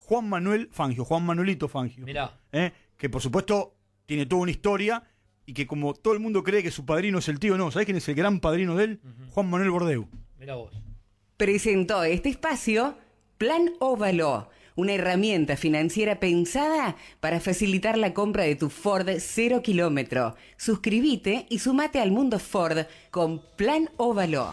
Juan Manuel Fangio, Juan Manuelito Fangio. Mirá. Que por supuesto tiene toda una historia y que como todo el mundo cree que su padrino es el tío, no, ¿sabés quién es el gran padrino de él? Juan Manuel Bordeu. Mirá vos. Presentó este espacio Plan Óvalo, una herramienta financiera pensada para facilitar la compra de tu Ford 0 kilómetro. Suscríbete y sumate al mundo Ford con Plan Óvalo.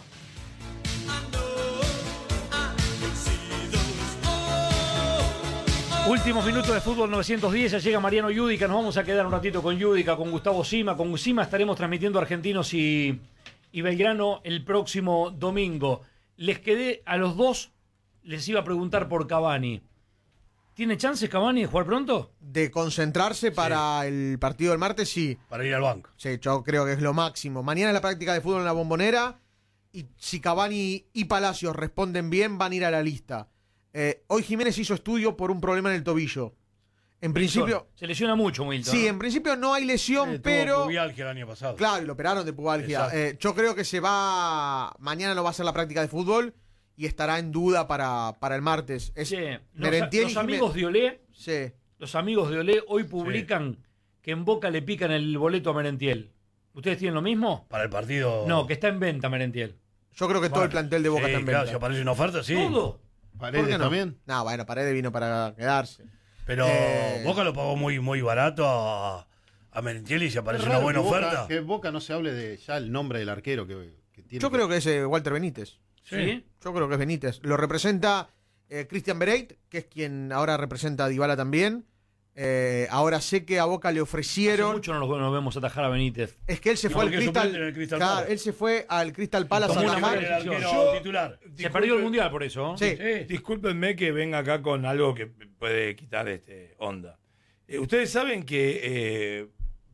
Últimos minutos de Fútbol 910, ya llega Mariano Yudica, nos vamos a quedar un ratito con Yudica, con Gustavo Sima. Con Sima estaremos transmitiendo Argentinos y Belgrano el próximo domingo. Les quedé a los dos, les iba a preguntar por Cavani. ¿Tiene chances Cavani de jugar pronto? De concentrarse para el partido del martes, sí. Para ir al banco. Sí, yo creo que es lo máximo. Mañana es la práctica de fútbol en la Bombonera y si Cavani y Palacios responden bien, van a ir a la lista. Hoy Jiménez hizo estudio por un problema en el tobillo. En principio... Se lesiona mucho, Milton. Sí, ¿no? en principio no hay lesión, pero... Tuvo pubalgia el año pasado. Claro, y lo operaron de pubalgia. Yo creo que se va... Mañana no va a ser la práctica de fútbol y estará en duda para el martes. Es los amigos de Olé... Sí. Los amigos de Olé hoy publican que en Boca le pican el boleto a Merentiel. ¿Ustedes tienen lo mismo? Para el partido... No, que está en venta Merentiel. Yo creo que todo el plantel de Boca está en venta. Claro, si aparece una oferta, sí. ¿Todo? ¿Paredes también? No, bueno, Paredes vino para quedarse. Pero Boca lo pagó muy barato a Merentiel y si aparece una buena oferta. Que Boca no se hable de ya el nombre del arquero que tiene. Yo creo que es Walter Benítez. ¿Sí? Yo creo que es Benítez. Lo representa Christian Bereit, que es quien ahora representa a Dybala también. Ahora sé que a Boca le ofrecieron... Hace mucho no nos vemos atajar a Benítez. Es que él se fue al Crystal Palace. Él se fue al Crystal Palace a atajar. El arquero titular. Se perdió el Mundial por eso. Sí. Discúlpenme que venga acá con algo que puede quitar onda. Ustedes saben que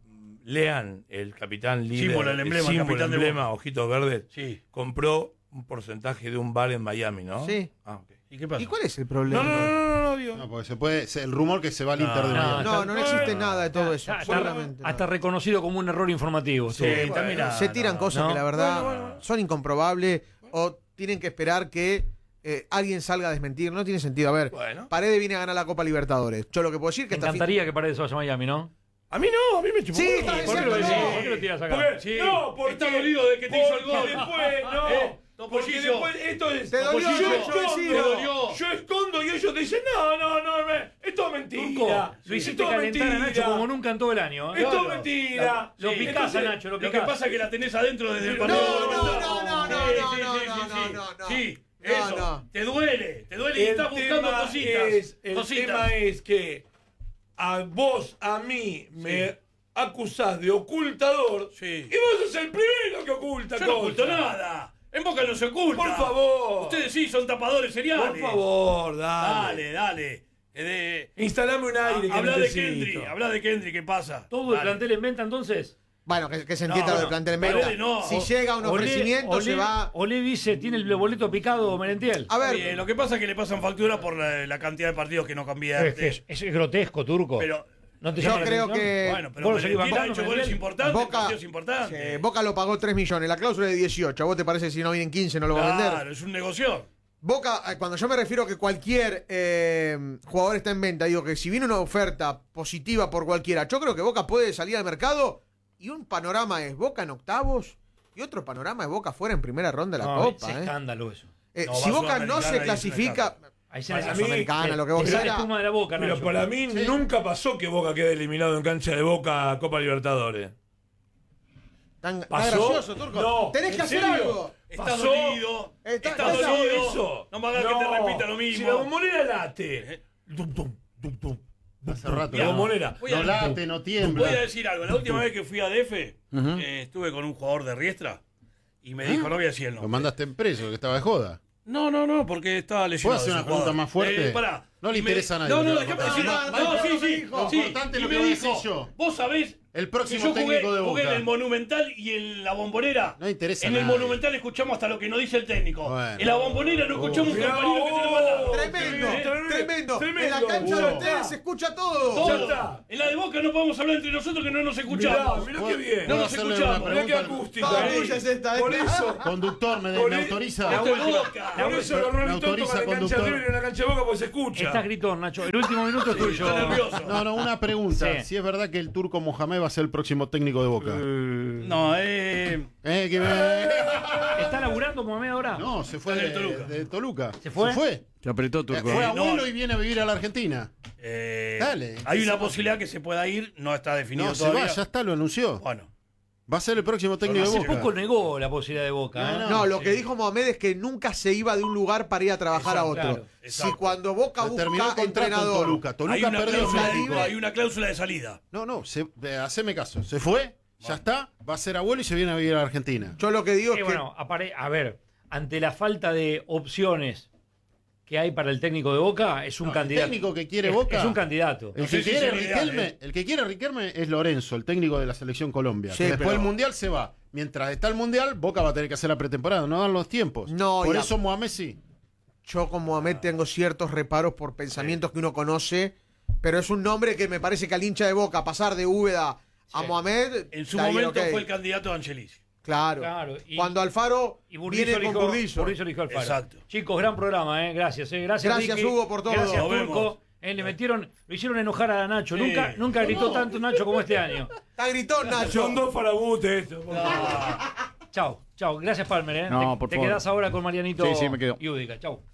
Lean, el capitán líder, Símbolo, el emblema, capitán de Boca. Ojitos Verdes, Sí. compró un porcentaje de un bar en Miami, ¿no? Sí. Ah, ok. ¿Y qué pasa? ¿Y cuál es el problema? No, digo. No, porque se puede. El rumor que se va al Inter de Miami. No existe nada de todo eso. Está Seguramente no. hasta reconocido como un error informativo. Sí, Todo. también Se tiran cosas no. que la verdad son incomprobables o tienen que esperar que alguien salga a desmentir. No tiene sentido. A ver, Bueno. Paredes viene a ganar la Copa Libertadores. Yo lo que puedo decir que Me encantaría que Paredes vaya a Miami, ¿no? A mí no, a mí me chupó. Sí, huevo. está ¿Por qué lo diciendo decís? no. ¿Por qué lo tiras acá? Porque, Sí. no, porque Está dolido de que te hizo el gol. Después, no. Porque Topollillo. después esto es. Te dolió, yo yo escondo, decido. yo escondo y ellos dicen, no, es todo mentira. Turco, lo hiciste calentar a Nacho como nunca en todo el año. Es todo Claro. mentira. Lo picás Entonces, a Nacho, lo Lo que picás. pasa es que la tenés adentro desde el No, partido. no. Sí, No, eso. no. Te duele y estás buscando cositas. El tema es que a vos, a mí, me acusás de ocultador. Sí. Y vos sos el primero que oculta Yo no cosas. oculto nada. En Boca no se oculta. Por favor. Ustedes sí son tapadores seriales. Por favor, dale. Dale. Instalame un aire que Habla de necesito. Kendry, ¿qué pasa? ¿Todo el plantel en venta entonces? Bueno, que se entienda No, lo del no. plantel en Paredes venta. no. Si llega un ofrecimiento, se va. Olé dice, tiene el boleto picado Merentiel. A ver, Bien, lo que pasa es que le pasan factura por la cantidad de partidos que no cambia. Es grotesco, Turco. Pero, ¿No te yo llama la creo atención? que bueno, pero ¿Vos lo seguís Valentín ha bancando, hecho goles Merentiel? importantes, Boca, partidos importantes. Boca lo pagó 3 millones. La cláusula es de 18. ¿A vos te parece que si no vienen 15 no lo va a vender? Claro, es un negocio. Boca, cuando yo me refiero a que cualquier jugador está en venta, digo que si viene una oferta positiva por cualquiera, yo creo que Boca puede salir al mercado y un panorama es Boca en octavos y otro panorama es Boca fuera en primera ronda de la No, Copa. es escándalo eso. No, Si va Boca no Sudamericana se y es un clasifica, Ahí se Para la mí, Sudamericana, lo que vos es la quieras. espuma de la Boca, Pero Nacho. para mí nunca pasó que Boca quede eliminado en cancha de Boca a Copa Libertadores. Tan ¿Pasó? gracioso, Turco. No, Tenés que ¿en hacer serio? algo. Está ¿Pasó? dolido. Está Está ¿Pasó dolido. eso? No me hagas que te repita lo mismo. Si la bombonera late. Hace rato. La No, bombonera. Voy a- no late, no tiembla. Voy a decir algo. La última vez que fui a DF, estuve con un jugador de Riestra y me dijo, no voy a decir el Lo nombre. mandaste en preso, que estaba de joda. No, porque estaba lesionado. ¿Puedo hacer una ese pregunta jugador. más fuerte? Pará. No le Y me- interesa a nadie. No, No, déjame decir. no, No, sí. dijo. Sí. Importante Y lo me que voy a dijo, decir yo. vos sabés El Si próximo yo técnico de jugué en Boca. el Monumental y en la Bombonera. No interesa En a el nadie. Monumental escuchamos hasta lo que nos dice el técnico. Bueno. En la Bombonera no escuchamos un compañero que tenemos al lado. Tremendo. En la Tremendo. cancha de Hugo. ustedes se escucha todo. Todo. Ya está. En la de Boca no podemos hablar entre nosotros que no nos escuchamos. Mirá qué bien. No ¿Puedo nos hacerle escuchamos. una Mirá qué pregunta? acústica. Toda ¿eh? tuya es esta, ¿eh? Por eso. Conductor, ¿me Por- autoriza? Esto es última. Boca. La Por eso ¿Me los Rolling Stones autoriza, tocan la cancha de conductor? River y en la cancha de Boca porque se escucha. Estás gritón, Nacho. El último minuto es tuyo. Está nervioso. No, una pregunta. Sí. Si es verdad que el turco Mohamed va a ser el próximo técnico de Boca. No, ¿Está laburando Mohamed ahora? No, se fue Está de en el Toluca. de Toluca. ¿Se fue? Te apretó Turco. Fue no. abuelo y viene a vivir a la Argentina. Dale. Hay una posibilidad que se pueda ir, no está definido No, se todavía. va, ya está, lo anunció. Bueno, Va a ser el próximo técnico de Hace Boca. poco negó la posibilidad de Boca. ¿eh? No, lo que dijo Mohamed es que nunca se iba de un lugar para ir a trabajar a otro. Claro, Si exacto. cuando Boca Terminó el busca contrato en entrenador, Toluca. hay Toluca una, perdió cláusula, México. hay una cláusula de salida. No, haceme caso. Se fue, ya está, va a ser abuelo y se viene a vivir a la Argentina. yo lo que digo es que Bueno, a ver, ante la falta de opciones que hay para el técnico de Boca, es un No, candidato. El técnico que quiere Es- Boca. Es un candidato. El No sé que, si quiere es el ideal, Riquelme, el que quiere Riquelme es Lorenzo, el técnico de la selección Colombia. Sí, Que después pero- del Mundial se va. Mientras está el Mundial, Boca va a tener que hacer la pretemporada. No dan los tiempos. No, Por y a- eso Mohamed sí. yo con Mohamed tengo ciertos reparos por pensamientos que uno conoce, pero es un nombre que me parece que al hincha de Boca pasar de Úbeda a Sí. Mohamed En su está bien, momento ok. fue el candidato de Angelici. Claro. Claro, y- Cuando Alfaro Y Burdizo viene con eligió, Burdizo. Burdizo eligió al Faro. Exacto. Chicos, gran programa, Gracias, Gracias, Gracias, Ricky. Hugo, por todo. Gracias, Nos Turco. vemos. Lo hicieron enojar a Nacho. Sí. Nunca gritó tanto Nacho como este año. Está gritón, Nacho. Son dos farabutes esto. Chau. Gracias, Palmer, No, por te favor. quedás ahora con Marianito Sí, sí, me quedo. y Udica. Chau.